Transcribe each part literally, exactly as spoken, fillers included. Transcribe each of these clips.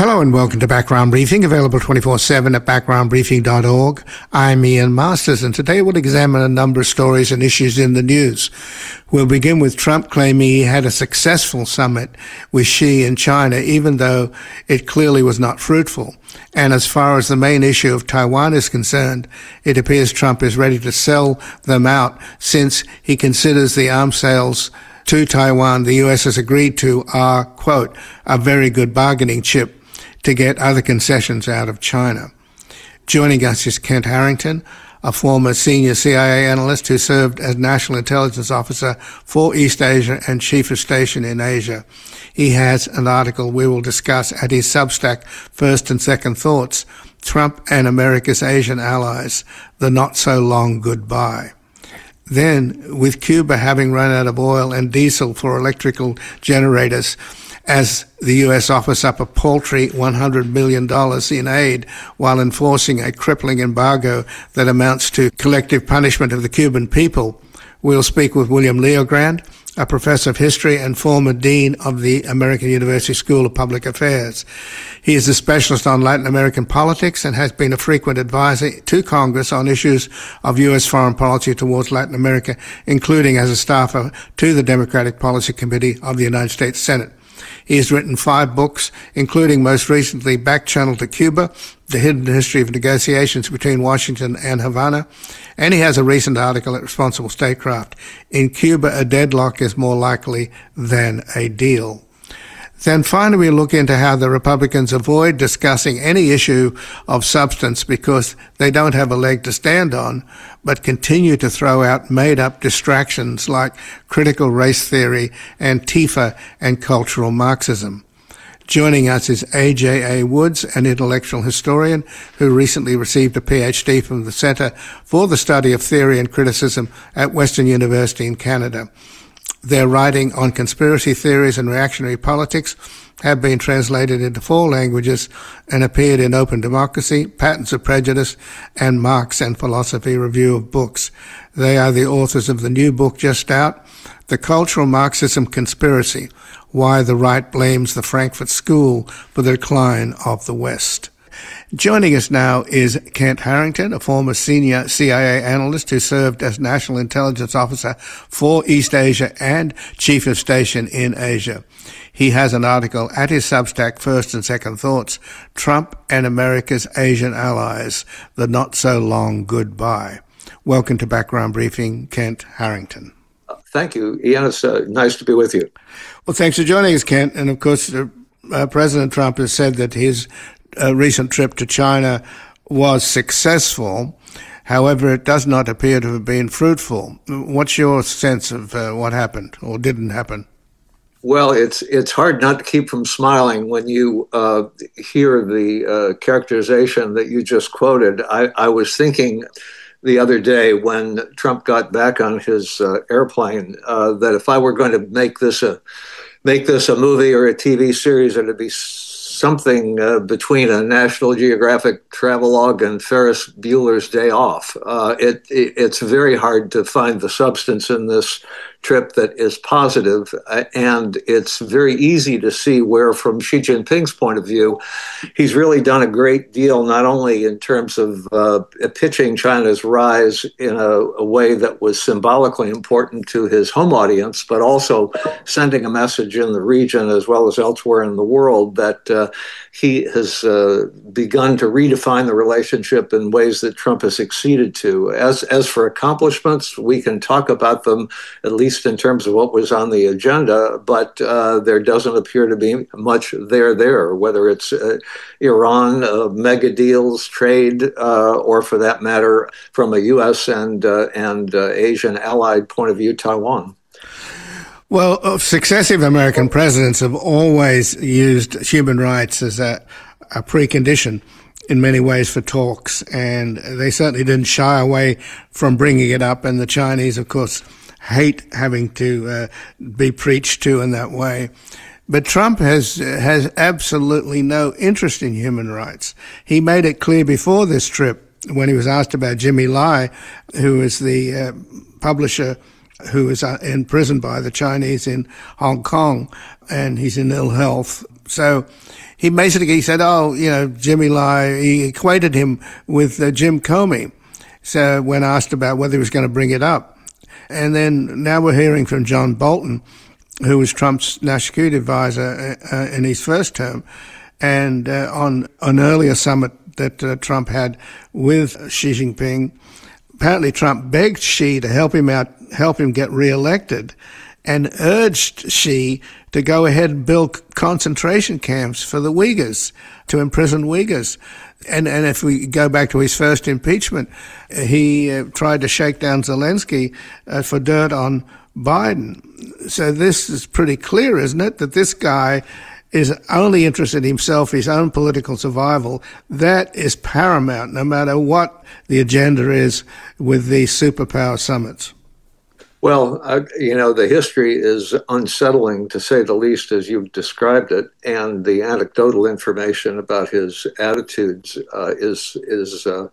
Hello and welcome to Background Briefing, available twenty-four seven at background briefing dot org. I'm Ian Masters, and today we'll examine a number of stories and issues in the news. We'll begin with Trump claiming he had a successful summit with Xi in China, even though it clearly was not fruitful. And as far as the main issue of Taiwan is concerned, it appears Trump is ready to sell them out since he considers the arms sales to Taiwan the U S has agreed to are, quote, a very good bargaining chip to get other concessions out of China. Joining us is Kent Harrington, a former senior C I A analyst who served as National Intelligence Officer for East Asia and Chief of Station in Asia. He has an article we will discuss at his Substack, First and Second Thoughts, Trump and America's Asian Allies, the Not-So-Long Goodbye. Then, with Cuba having run out of oil and diesel for electrical generators, as the U S offers up a paltry one hundred million dollars in aid while enforcing a crippling embargo that amounts to collective punishment of the Cuban people, we'll speak with William Leogrand, a professor of history and former dean of the American University School of Public Affairs. He is a specialist on Latin American politics and has been a frequent advisor to Congress on issues of U S foreign policy towards Latin America, including as a staffer to the Democratic Policy Committee of the United States Senate. He has written five books, including most recently Back Channel to Cuba, The Hidden History of Negotiations Between Washington and Havana, and he has a recent article at Responsible Statecraft, In Cuba, a Deadlock is More Likely Than a Deal. Then finally, we look into how the Republicans avoid discussing any issue of substance because they don't have a leg to stand on, but continue to throw out made-up distractions like critical race theory, Antifa, and cultural Marxism. Joining us is A J A Woods, an intellectual historian who recently received a P H D from the Center for the Study of Theory and Criticism at Western University in Canada. Their writing on conspiracy theories and reactionary politics have been translated into four languages and appeared in Open Democracy, Patterns of Prejudice, and Marx and Philosophy Review of Books. They are the authors of the new book just out, The Cultural Marxism Conspiracy, Why the Right Blames the Frankfurt School for the Decline of the West. Joining us now is Kent Harrington, a former senior C I A analyst who served as National Intelligence Officer for East Asia and Chief of Station in Asia. He has an article at his Substack, First and Second Thoughts, Trump and America's Asian Allies, the Not-So-Long Goodbye. Welcome to Background Briefing, Kent Harrington. Thank you, Ian. It's uh, nice to be with you. Well, thanks for joining us, Kent. And of course, uh, uh, President Trump has said that his A recent trip to China was successful. However, it does not appear to have been fruitful. What's your sense of uh, what happened or didn't happen? Well, it's it's hard not to keep from smiling when you uh, hear the uh, characterization that you just quoted. I, I was thinking the other day when Trump got back on his uh, airplane uh, that if I were going to make this a make this a movie or a T V series, it'd be something uh, between a National Geographic travelogue and Ferris Bueller's Day Off. Uh, it, it, it's very hard to find the substance in this trip that is positive, uh, and it's very easy to see where, from Xi Jinping's point of view, he's really done a great deal, not only in terms of uh, pitching China's rise in a, a way that was symbolically important to his home audience, but also sending a message in the region as well as elsewhere in the world that uh, he has uh, begun to redefine the relationship in ways that Trump has succeeded to. As, as for accomplishments, we can talk about them at least in terms of what was on the agenda, but uh, there doesn't appear to be much there there, whether it's uh, Iran, uh, mega deals, trade, uh, or for that matter, from a U S and, uh, and uh, Asian allied point of view, Taiwan. Well, uh, successive American presidents have always used human rights as a, a precondition in many ways for talks, and they certainly didn't shy away from bringing it up, and the Chinese, of course, hate having to uh, be preached to in that way. But Trump has has absolutely no interest in human rights. He made it clear before this trip when he was asked about Jimmy Lai, who is the uh, publisher who is uh, imprisoned by the Chinese in Hong Kong, and he's in ill health So he basically said, oh, you know, Jimmy Lai, he equated him with uh, Jim Comey. So when asked about whether he was going to bring it up. And then now we're hearing from John Bolton, who was Trump's national security advisor uh, in his first term, and uh, on an earlier summit that uh, Trump had with Xi Jinping, apparently Trump begged Xi to help him out, help him get reelected, and urged Xi to go ahead and build concentration camps for the Uyghurs, to imprison Uyghurs. And and if we go back to his first impeachment, he uh, tried to shake down Zelensky uh, for dirt on Biden. So this is pretty clear, isn't it, that this guy is only interested in himself, his own political survival. That is paramount, no matter what the agenda is with these superpower summits. Well, uh, you know, the history is unsettling, to say the least, as you've described it, and the anecdotal information about his attitudes uh, is is uh,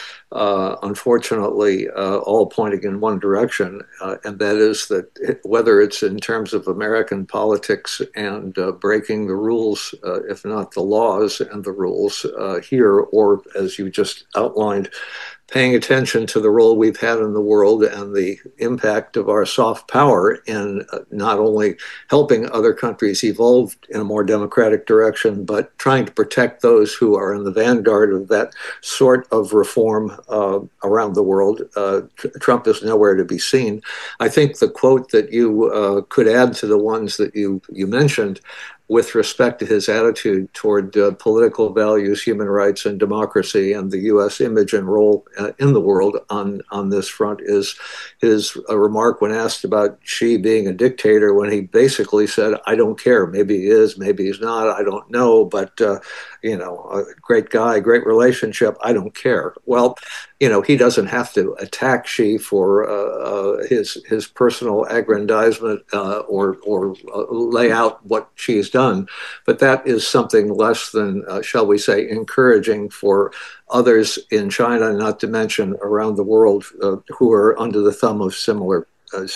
uh, unfortunately uh, all pointing in one direction, uh, and that is that it, whether it's in terms of American politics and uh, breaking the rules, uh, if not the laws and the rules uh, here, or as you just outlined, paying attention to the role we've had in the world and the impact of our soft power in not only helping other countries evolve in a more democratic direction, but trying to protect those who are in the vanguard of that sort of reform uh, around the world. Uh, Trump is nowhere to be seen. I think the quote that you uh, could add to the ones that you, you mentioned with respect to his attitude toward uh, political values, human rights, and democracy, and the U S image and role uh, in the world on, on this front, is his a remark when asked about Xi being a dictator, when he basically said, I don't care. Maybe he is, maybe he's not, I don't know, but, uh, you know, a great guy, great relationship, I don't care. Well, you know, he doesn't have to attack Xi for uh, uh, his his personal aggrandizement uh, or or uh, lay out what Xi's done, but that is something less than, uh, shall we say, encouraging for others in China, not to mention around the world, uh, who are under the thumb of similar uh,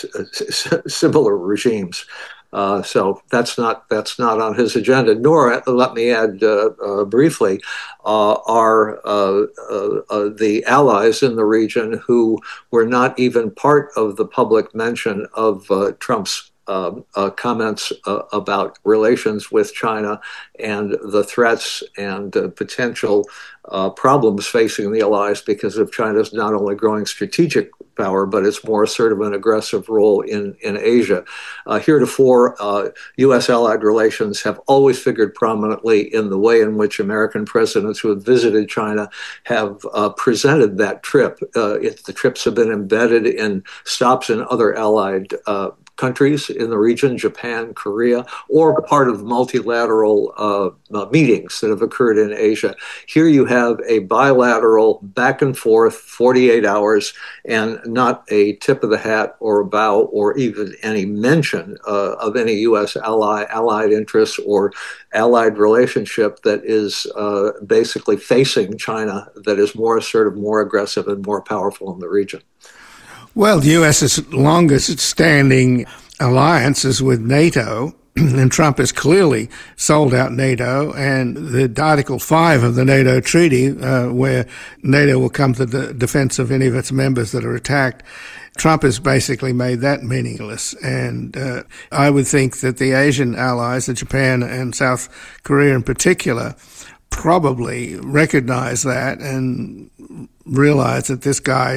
similar regimes. Uh, so that's not that's not on his agenda. Nor, let me add uh, uh, briefly, uh, are uh, uh, uh, the allies in the region who were not even part of the public mention of uh, Trump's Uh, uh, comments uh, about relations with China and the threats and uh, potential uh, problems facing the allies because of China's not only growing strategic power, but its more assertive and aggressive role in, in Asia. Uh, heretofore, uh, U S allied relations have always figured prominently in the way in which American presidents who have visited China have uh, presented that trip. Uh, it, the trips have been embedded in stops in other allied uh, countries in the region, Japan, Korea, or part of multilateral uh, uh, meetings that have occurred in Asia. Here you have a bilateral back and forth, forty-eight hours, and not a tip of the hat or a bow or even any mention uh, of any U S ally, allied interests or allied relationship that is uh, basically facing China, that is more assertive, more aggressive, and more powerful in the region. Well, the U S's longest standing alliance is with NATO, and Trump has clearly sold out NATO, and the Article five of the NATO treaty, uh, where NATO will come to the defense of any of its members that are attacked, Trump has basically made that meaningless. And uh, I would think that the Asian allies, the Japan and South Korea in particular, probably recognize that and realize that this guy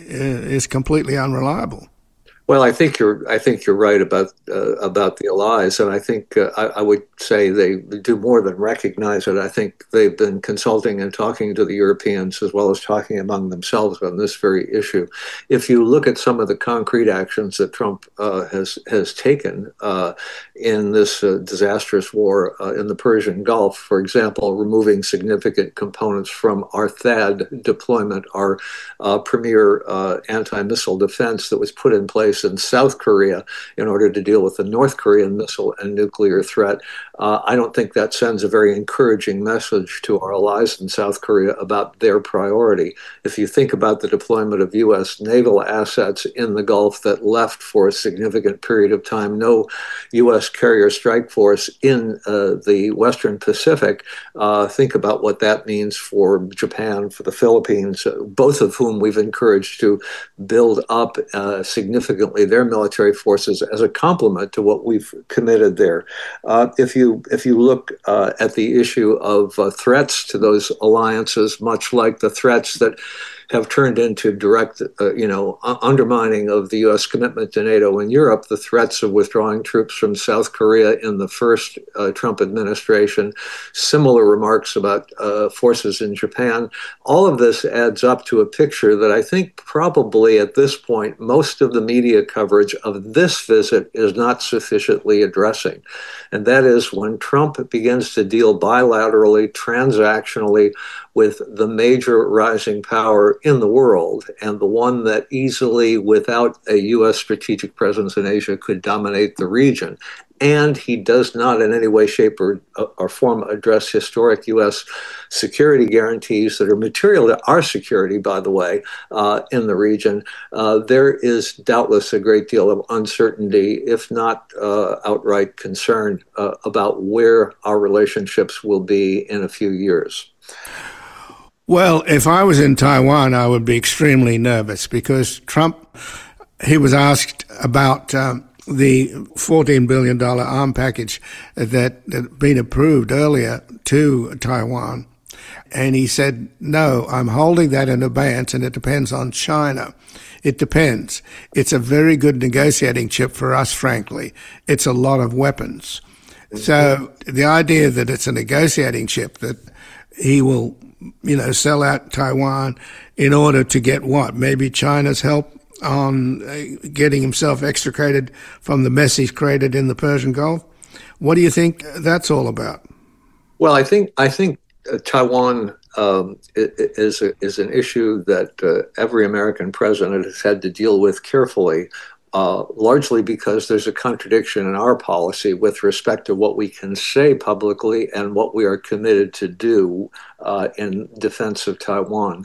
is completely unreliable. Well, I think you're. I think you're right about uh, about the allies, and I think uh, I, I would say they do more than recognize it. I think they've been consulting and talking to the Europeans as well as talking among themselves on this very issue. If you look at some of the concrete actions that Trump uh, has has taken uh, in this uh, disastrous war uh, in the Persian Gulf, for example, removing significant components from our THAAD deployment, our uh, premier uh, anti-missile defense that was put in place place in South Korea in order to deal with the North Korean missile and nuclear threat. Uh, I don't think that sends a very encouraging message to our allies in South Korea about their priority. If you think about the deployment of U S naval assets in the Gulf that left for a significant period of time, no U S carrier strike force in uh, the Western Pacific, uh, think about what that means for Japan, for the Philippines, uh, both of whom we've encouraged to build up uh, significantly their military forces as a complement to what we've committed there. Uh, if you if you look uh, at the issue of uh, threats to those alliances, much like the threats that have turned into direct, uh, you know, undermining of the U S commitment to NATO in Europe, the threats of withdrawing troops from South Korea in the first uh, Trump administration, similar remarks about uh, forces in Japan. All of this adds up to a picture that I think probably at this point, most of the media coverage of this visit is not sufficiently addressing. And that is when Trump begins to deal bilaterally, transactionally with the major rising power in the world, and the one that easily, without a U S strategic presence in Asia, could dominate the region. And he does not in any way, shape, or, or form address historic U S security guarantees that are material to our security, by the way, uh, in the region. Uh, there is doubtless a great deal of uncertainty, if not uh, outright concern, uh, about where our relationships will be in a few years. Well, if I was in Taiwan, I would be extremely nervous because Trump, he was asked about um, the fourteen billion dollars arm package that had been approved earlier to Taiwan. And he said, no, I'm holding that in abeyance and it depends on China. It depends. It's a very good negotiating chip for us, frankly. It's a lot of weapons. So the idea that it's a negotiating chip, that he will, you know, sell out Taiwan in order to get what? Maybe China's help on getting himself extricated from the mess he's created in the Persian Gulf. What do you think that's all about? Well, I think I think uh, Taiwan um, is a, is an issue that uh, every American president has had to deal with carefully. Uh, largely because there's a contradiction in our policy with respect to what we can say publicly and what we are committed to do uh, in defense of Taiwan.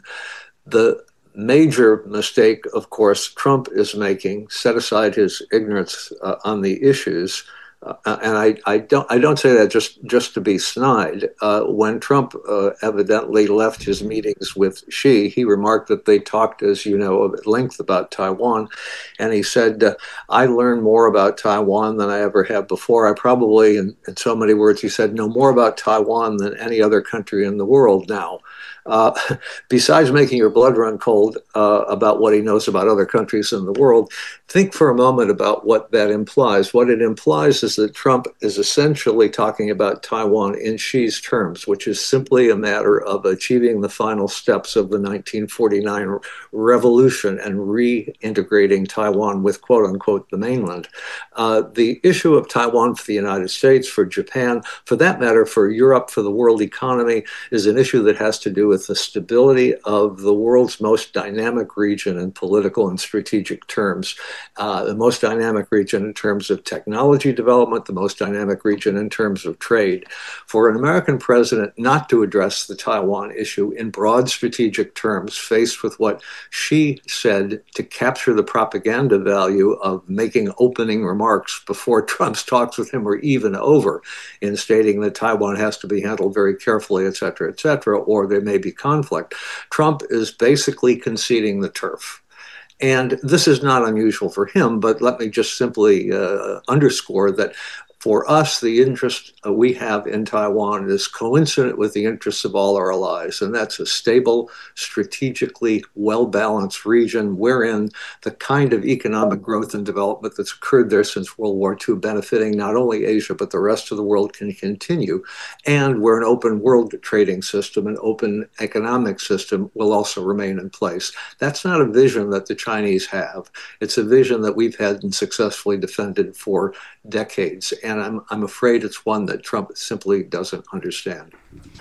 The major mistake, of course, Trump is making, set aside his ignorance uh, on the issues, Uh, and I, I don't I don't say that just, just to be snide. Uh, when Trump uh, evidently left his meetings with Xi, he remarked that they talked, as you know, at length about Taiwan. And he said, uh, I learned more about Taiwan than I ever have before. I probably, in, in so many words, he said, know more about Taiwan than any other country in the world now. Uh, besides making your blood run cold uh, about what he knows about other countries in the world, think for a moment about what that implies. What it implies is that Trump is essentially talking about Taiwan in Xi's terms, which is simply a matter of achieving the final steps of the nineteen forty-nine revolution and reintegrating Taiwan with, quote unquote, the mainland. Uh, the issue of Taiwan for the United States, for Japan, for that matter, for Europe, for the world economy, is an issue that has to do with the stability of the world's most dynamic region in political and strategic terms, uh, the most dynamic region in terms of technology development, the most dynamic region in terms of trade. For an American president not to address the Taiwan issue in broad strategic terms, faced with what Xi said to capture the propaganda value of making opening remarks before Trump's talks with him were even over, in stating that Taiwan has to be handled very carefully, et cetera, et cetera, or there may be conflict. Trump is basically conceding the turf. And this is not unusual for him, but let me just simply uh, underscore that for us, the interest uh, we have in Taiwan is coincident with the interests of all our allies, and that's a stable, strategically well-balanced region wherein the kind of economic growth and development that's occurred there since World War Two, benefiting not only Asia, but the rest of the world, can continue, and where an open world trading system, an open economic system will also remain in place. That's not a vision that the Chinese have. It's a vision that we've had and successfully defended for decades. And I'm I'm afraid it's one that Trump simply doesn't understand.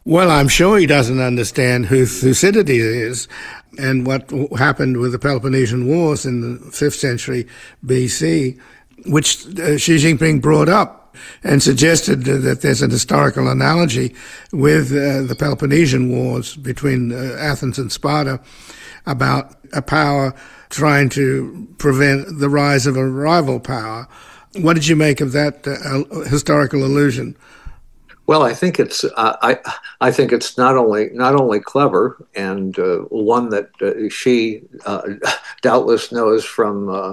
Well, I'm sure he doesn't understand who Thucydides is and what happened with the Peloponnesian Wars in the fifth century B C, which uh, Xi Jinping brought up and suggested that there's an historical analogy with uh, the Peloponnesian Wars between uh, Athens and Sparta about a power trying to prevent the rise of a rival power. What did you make of that uh, historical allusion? Well, I think it's uh, I I think it's not only not only clever and uh, one that uh, Xi uh, doubtless knows from uh,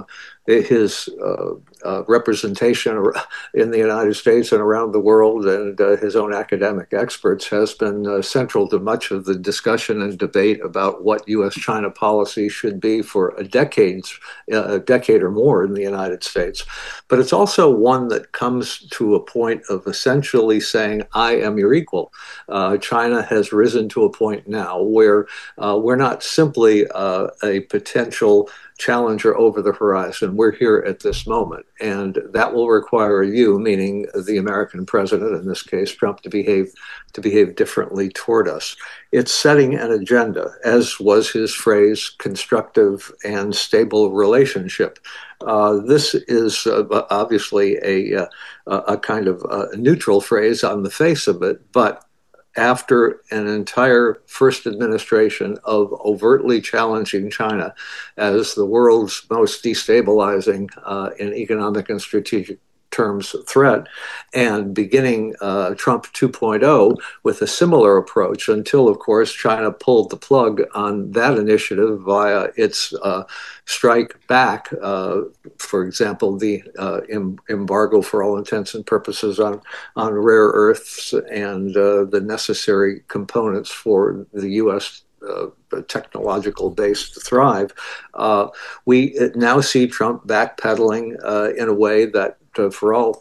his uh, uh, representation in the United States and around the world, and uh, his own academic experts, has been uh, central to much of the discussion and debate about what U S China policy should be for a decade, uh, a decade or more in the United States. But it's also one that comes to a point of essentially saying, I am your equal. Uh, China has risen to a point now where uh, we're not simply uh, a potential challenger over the horizon. We're here at this moment, and that will require you, meaning the American president, in this case Trump, to behave to behave differently toward us. It's setting an agenda, as was his phrase, constructive and stable relationship. Uh, this is uh, obviously a, uh, a kind of uh, neutral phrase on the face of it, but after an entire first administration of overtly challenging China as the world's most destabilizing uh, in economic and strategic terms threat, and beginning uh, Trump two point oh with a similar approach until, of course, China pulled the plug on that initiative via its uh, strike back, uh, for example, the uh, em- embargo for all intents and purposes on, on rare earths and uh, the necessary components for the U S Uh, technological base to thrive. Uh, we now see Trump backpedaling uh, in a way that, uh, for all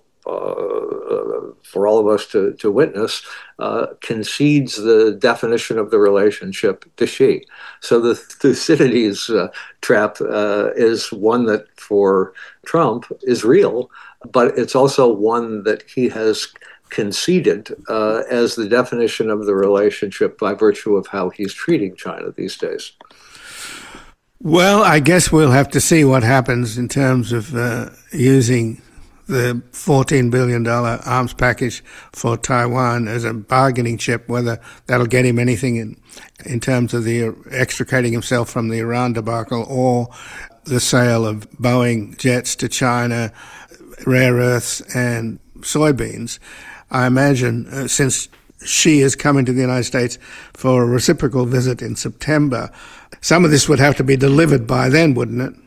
uh, for all of us to, to witness, uh, concedes the definition of the relationship to Xi. So the Thucydides uh, trap uh, is one that, for Trump, is real, but it's also one that he has conceded uh, as the definition of the relationship by virtue of how he's treating China these days. Well, I guess we'll have to see what happens in terms of uh, using the fourteen billion dollars arms package for Taiwan as a bargaining chip, whether that'll get him anything in, in terms of the extricating himself from the Iran debacle, or the sale of Boeing jets to China, rare earths and soybeans. I imagine uh, since Xi is coming to the United States for a reciprocal visit in September, some of this would have to be delivered by then, wouldn't it?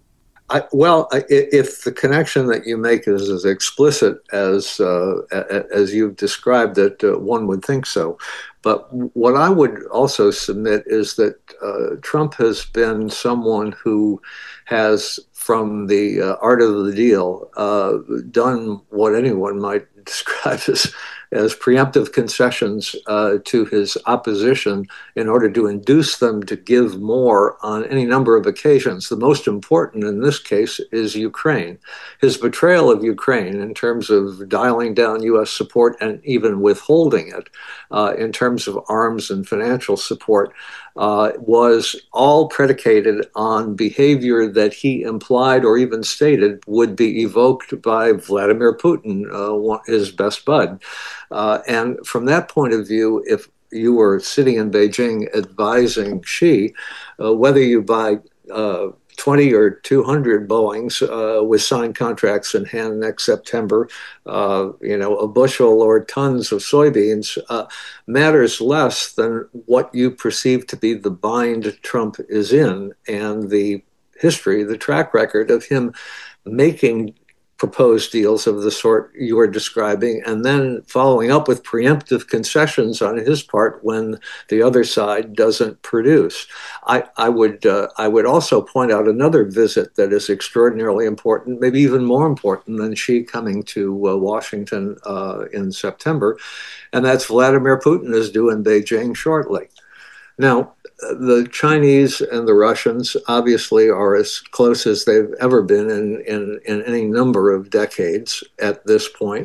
I, well, I, if the connection that you make is as explicit as uh, as you've described it, uh, one would think so. But what I would also submit is that uh, Trump has been someone who has, from the uh, art of the deal, uh, done what anyone might describe as, as preemptive concessions uh, to his opposition in order to induce them to give more on any number of occasions. The most important in this case is Ukraine. His betrayal of Ukraine in terms of dialing down U S support and even withholding it uh, in terms of arms and financial support uh, was all predicated on behavior that he implied or even stated would be evoked by Vladimir Putin, uh, his best bud. Uh, and from that point of view, if you were sitting in Beijing advising Xi, uh, whether you buy uh, twenty or two hundred Boeings uh, with signed contracts in hand next September, uh, you know, a bushel or tons of soybeans uh, matters less than what you perceive to be the bind Trump is in, and the history, the track record of him making proposed deals of the sort you are describing, and then following up with preemptive concessions on his part when the other side doesn't produce. I, I would uh, I would also point out another visit that is extraordinarily important, maybe even more important than Xi coming to uh, Washington uh, in September, and that's Vladimir Putin is due in Beijing shortly. Now, the Chinese and the Russians obviously are as close as they've ever been in, in, in any number of decades at this point.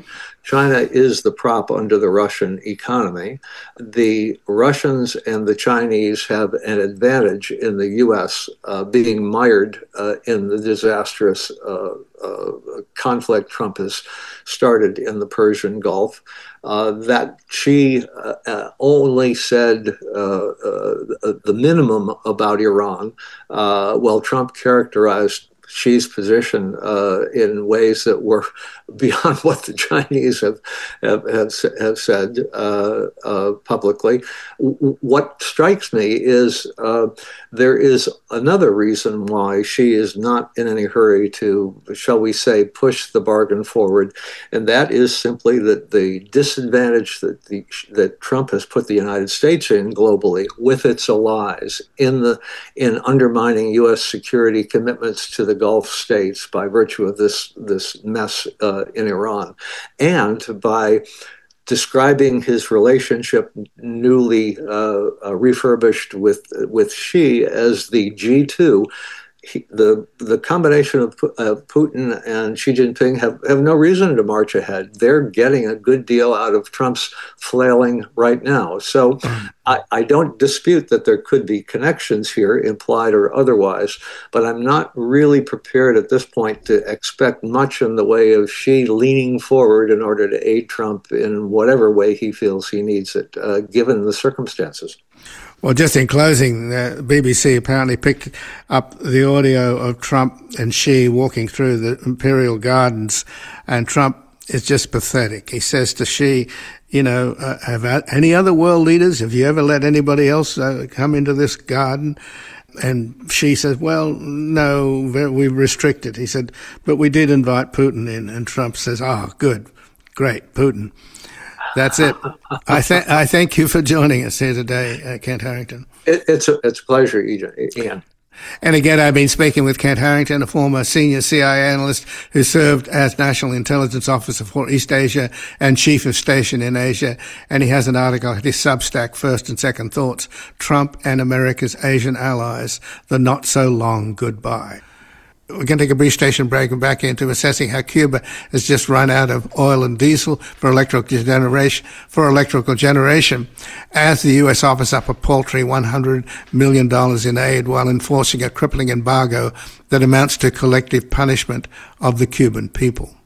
China is the prop under the Russian economy. The Russians and the Chinese have an advantage in the U S uh, being mired uh, in the disastrous uh, uh, conflict Trump has started in the Persian Gulf. Uh, that Xi uh, uh, only said uh, uh, the minimum about Iran, uh, while Trump characterized Xi's position uh, in ways that were beyond what the Chinese have have, have, have said uh, uh, publicly. W- what strikes me is uh, there is another reason why Xi is not in any hurry to, shall we say, push the bargain forward, and that is simply that the disadvantage that the that Trump has put the United States in globally with its allies in the in undermining U S security commitments to the Gulf states by virtue of this this mess uh, in Iran, and by describing his relationship newly uh, uh, refurbished with with Xi as the G two. He, the the combination of uh, Putin and Xi Jinping have, have no reason to march ahead. They're getting a good deal out of Trump's flailing right now. So I, I don't dispute that there could be connections here, implied or otherwise, but I'm not really prepared at this point to expect much in the way of Xi leaning forward in order to aid Trump in whatever way he feels he needs it, uh, given the circumstances. Well, just in closing, the B B C apparently picked up the audio of Trump and Xi walking through the Imperial Gardens, and Trump is just pathetic. He says to Xi, you know, uh, have any other world leaders, have you ever let anybody else uh, come into this garden? And Xi says, well, no, we restricted. He said, but we did invite Putin in. And Trump says, oh, good, great, Putin. That's it. I, th- I thank you for joining us here today, uh, Kent Harrington. It, it's, a, it's a pleasure, Ian. And again, I've been speaking with Kent Harrington, a former senior C I A analyst who served as National Intelligence Officer for East Asia and Chief of Station in Asia. And he has an article at his Substack, First and Second Thoughts, Trump and America's Asian Allies, the Not-So-Long Goodbye. We're going to take a brief station break and back into assessing how Cuba has just run out of oil and diesel for electrical generation, for electrical generation, as the U S offers up a paltry one hundred million dollars in aid while enforcing a crippling embargo that amounts to collective punishment of the Cuban people.